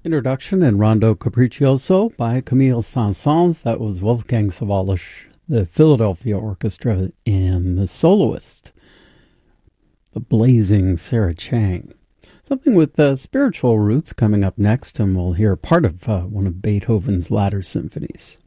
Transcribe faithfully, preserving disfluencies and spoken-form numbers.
Introduction and Rondo Capriccioso by Camille Saint-Saëns. That was Wolfgang Sawallisch, the Philadelphia Orchestra, and the soloist, the blazing Sarah Chang. Something with uh, spiritual roots coming up next, and we'll hear part of uh, one of Beethoven's latter symphonies.